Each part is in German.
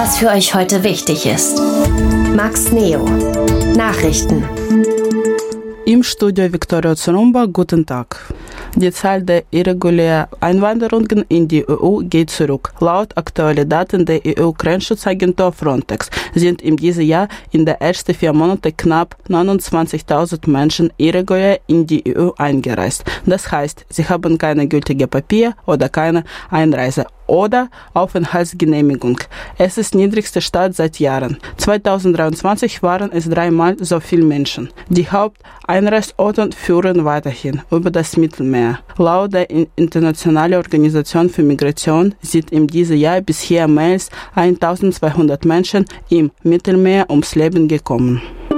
was für euch heute wichtig ist. Max Neo. Nachrichten. Im Studio Viktoria Zorumba, guten Tag. Die Zahl der irregulären Einwanderungen in die EU geht zurück. Laut aktuellen Daten der EU-Grenzschutzagentur Frontex sind in diesem Jahr in den ersten 4 Monaten knapp 29.000 Menschen irregulär in die EU eingereist. Das heißt, sie haben keine gültige Papier oder keine Einreise oder Aufenthaltsgenehmigung. Es ist niedrigste Stand seit Jahren. 2023 waren es 3-mal so viele Menschen. Die Haupteinreisorte führen weiterhin über das Mittelmeer. Laut der Internationalen Organisation für Migration sind in diesem Jahr bisher mehr als 1200 Menschen im Mittelmeer ums Leben gekommen.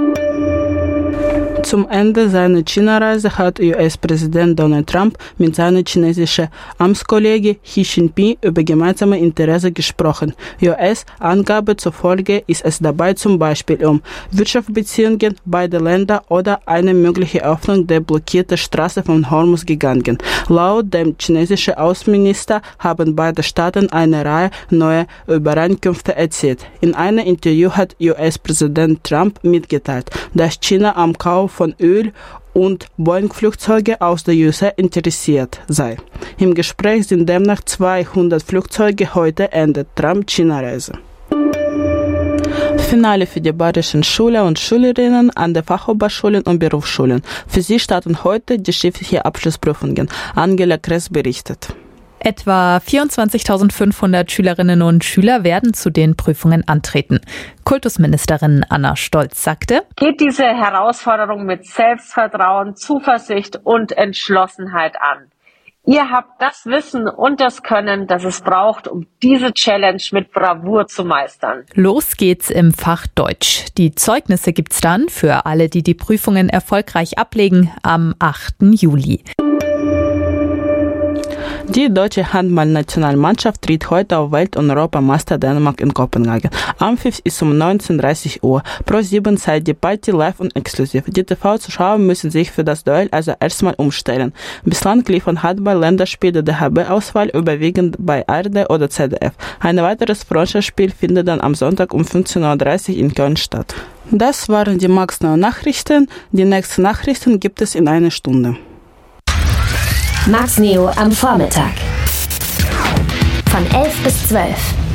Zum Ende seiner China-Reise hat US-Präsident Donald Trump mit seinem chinesischen Amtskollege Xi Jinping über gemeinsame Interessen gesprochen. US-Angabe zufolge ist es dabei zum Beispiel um Wirtschaftsbeziehungen beider Länder oder eine mögliche Öffnung der blockierten Straße von Hormuz gegangen. Laut dem chinesischen Außenminister haben beide Staaten eine Reihe neuer Übereinkünfte erzielt. In einem Interview hat US-Präsident Trump mitgeteilt, dass China am Kauf von Öl- und Boeing-Flugzeuge aus der USA interessiert sei. Im Gespräch sind demnach 200 Flugzeuge. Heute endet Trump-China-Reise. Finale für die bayerischen Schüler und Schülerinnen an den Fachhochschulen und Berufsschulen. Für sie starten heute die schriftlichen Abschlussprüfungen. Angela Kress berichtet. Etwa 24.500 Schülerinnen und Schüler werden zu den Prüfungen antreten. Kultusministerin Anna Stolz sagte: Geht diese Herausforderung mit Selbstvertrauen, Zuversicht und Entschlossenheit an. Ihr habt das Wissen und das Können, das es braucht, um diese Challenge mit Bravour zu meistern. Los geht's im Fach Deutsch. Die Zeugnisse gibt's dann für alle, die die Prüfungen erfolgreich ablegen, am 8. Juli. Die deutsche Handball-Nationalmannschaft tritt heute auf Welt- und Europameister Dänemark in Kopenhagen. Anpfiff ist um 19:30 Uhr. Pro7 zeigt die Party live und exklusiv. Die TV-Zuschauer müssen sich für das Duell also erstmal umstellen. Bislang liefern Handball-Länderspiele der DHB-Auswahl überwiegend bei ARD oder ZDF. Ein weiteres Freundschaftsspiel findet dann am Sonntag um 15:30 Uhr in Köln statt. Das waren die Max Neo Nachrichten. Die nächsten Nachrichten gibt es in einer Stunde. Max Neo am Vormittag. Von 11 bis 12.